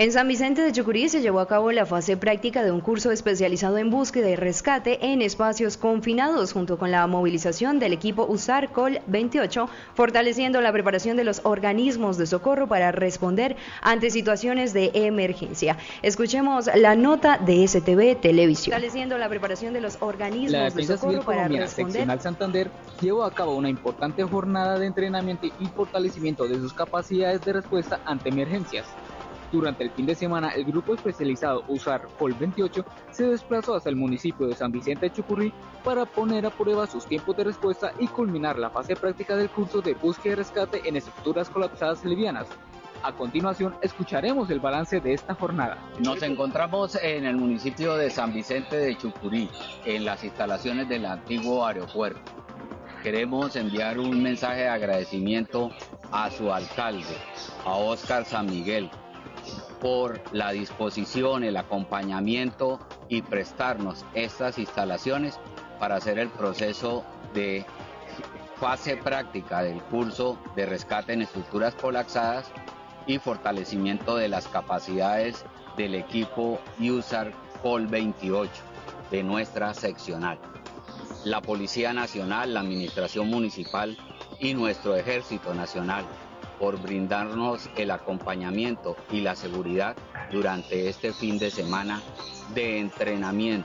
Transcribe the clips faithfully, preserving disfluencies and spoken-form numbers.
En San Vicente de Chucurí se llevó a cabo la fase práctica de un curso especializado en búsqueda y rescate en espacios confinados, junto con la movilización del equipo USAR Col veintiocho, fortaleciendo la preparación de los organismos de socorro para responder ante situaciones de emergencia. Escuchemos la nota de S T V Televisión. Fortaleciendo la preparación de los organismos la de socorro para responder. Seccional Santander llevó a cabo una importante jornada de entrenamiento y fortalecimiento de sus capacidades de respuesta ante emergencias. Durante el fin de semana, el grupo especializado USAR Col veintiocho se desplazó hasta el municipio de San Vicente de Chucurí para poner a prueba sus tiempos de respuesta y culminar la fase práctica del curso de búsqueda y rescate en estructuras colapsadas livianas. A continuación, escucharemos el balance de esta jornada. Nos encontramos en el municipio de San Vicente de Chucurí, en las instalaciones del antiguo aeropuerto. Queremos enviar un mensaje de agradecimiento a su alcalde, a Óscar San Miguel, por la disposición, el acompañamiento y prestarnos estas instalaciones para hacer el proceso de fase práctica del curso de rescate en estructuras colapsadas y fortalecimiento de las capacidades del equipo USAR Col veintiocho de nuestra seccional. La Policía Nacional, la Administración Municipal y nuestro Ejército Nacional por brindarnos el acompañamiento y la seguridad durante este fin de semana de entrenamiento.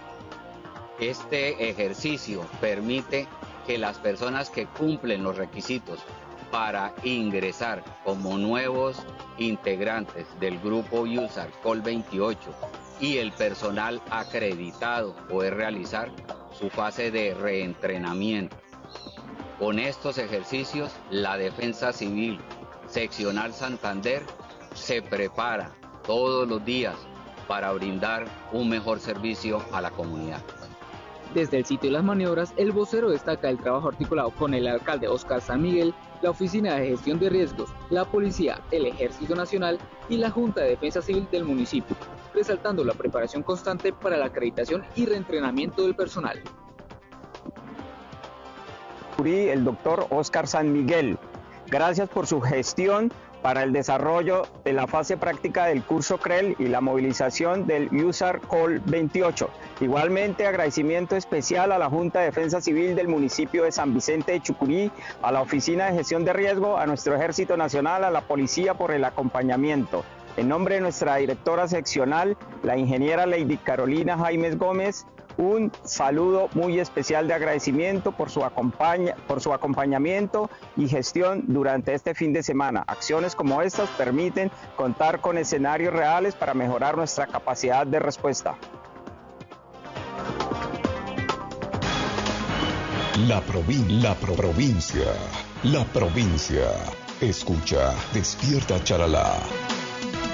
Este ejercicio permite que las personas que cumplen los requisitos para ingresar como nuevos integrantes del grupo USAR Col veintiocho y el personal acreditado poder realizar su fase de reentrenamiento. Con estos ejercicios, la Defensa Civil Seccional Santander se prepara todos los días para brindar un mejor servicio a la comunidad. Desde el sitio de las maniobras, el vocero destaca el trabajo articulado con el alcalde Óscar San Miguel, la Oficina de Gestión de Riesgos, la Policía, el Ejército Nacional y la Junta de Defensa Civil del municipio, resaltando la preparación constante para la acreditación y reentrenamiento del personal. El doctor Óscar San Miguel, gracias por su gestión para el desarrollo de la fase práctica del curso C R E L y la movilización del USAR Col veintiocho. Igualmente, agradecimiento especial a la Junta de Defensa Civil del municipio de San Vicente de Chucurí, a la Oficina de Gestión de Riesgo, a nuestro Ejército Nacional, a la Policía por el acompañamiento. En nombre de nuestra directora seccional, la ingeniera Lady Carolina Jaimes Gómez, un saludo muy especial de agradecimiento por su, acompaña, por su acompañamiento y gestión durante este fin de semana. Acciones como estas permiten contar con escenarios reales para mejorar nuestra capacidad de respuesta. La, provin la pro provincia, la provincia. Escucha, despierta Charalá.